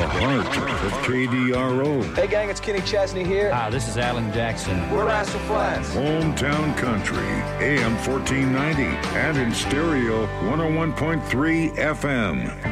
The heart of KDRO. Hey, gang, it's Kenny Chesney here. Hi, this is Alan Jackson. We're Rascal Flatts. Hometown Country, AM 1490, and in stereo 101.3 FM.